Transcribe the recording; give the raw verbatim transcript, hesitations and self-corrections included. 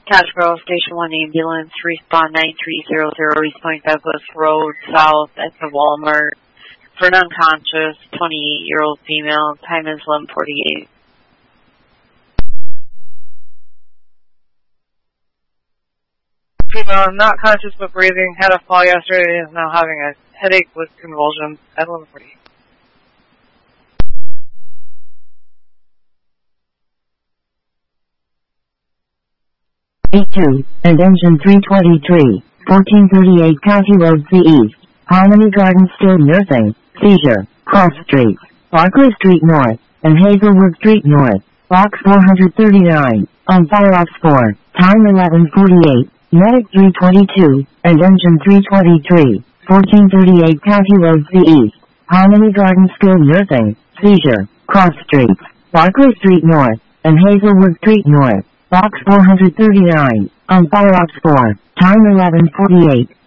Cottage Grove, Station one ambulance, respawn nine three zero zero, East Point Douglas Road, south at the Walmart. For an unconscious twenty-eight-year-old female, time is eleven forty-eight. Female, not conscious but breathing, had a fall yesterday and is now having a headache with convulsions at eleven forty-eight. eight two, and engine three twenty-three, fourteen thirty-eight County Road C East, Harmony Garden Skilled Nursing, Seizure, Cross Street, Barclay Street North, and Hazelwood Street North, Box four thirty-nine, on Fire Ops four, time eleven forty-eight, Medic three twenty-two, and engine three twenty-three, fourteen thirty-eight County Road C East, Harmony Garden Skilled Nursing, Seizure, Cross Street, Barclay Street North, and Hazelwood Street North, Box four thirty-nine, on Fire Ops four, time eleven forty-eight.